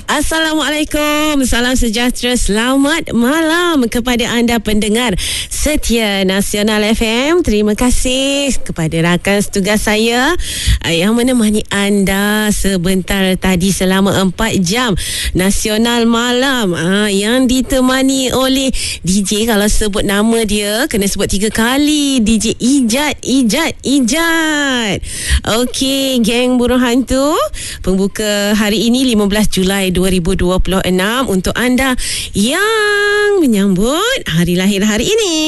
Assalamualaikum, salam sejahtera, selamat malam kepada anda pendengar setia Nasional FM. Terima kasih kepada rakan setugas saya yang menemani anda sebentar tadi selama 4 jam Nasional Malam, yang ditemani oleh DJ. Kalau sebut nama dia kena sebut 3 kali, DJ Ijat. Okey, geng burung hantu, pembuka hari ini 15 Julai 2026 untuk anda yang menyambut hari lahir hari ini.